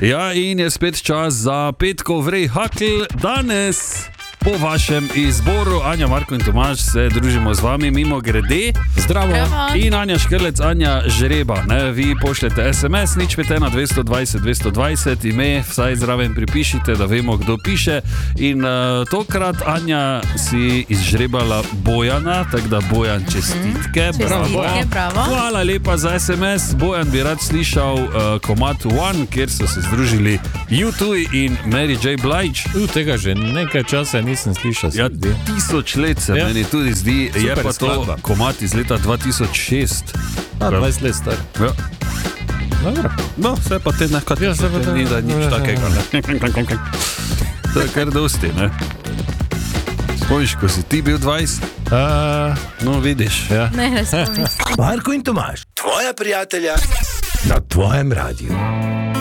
Ja, in je spet čas za petkov vrej hakl. Danes po vašem izboru, Anja, Marko in Tomaž, se družimo z vami mimo grede. Zdravo. In Anja Škrlec, Anja Žreba. Ne? Vi pošljete SMS, nič pete na 220 220, ime vsaj zraven pripišite, da vemo, kdo piše. In tokrat, Anja, si izžrebala Bojana, tako da Bojan, čestitke. Bravo. Hvala lepa za SMS. Bojan bi rad slišal komad One, kjer so se združili U2 in Mary J. Blige. Tega že nekaj časa nisem slišal. Ja, 1000 let se meni tudi zdi. Super je pa skladba. to komad iz leta 2006. 20 let star. Ja. Dobro. No, vse pa te nekaj ni da nič takega. Ne? To je kar dosti, ne? Spomniš, ko si ti bil 20? No, vidiš. Ja. Ne spomniš. Marko in Tomaž, tvoja prijatelja na tvojem radiju.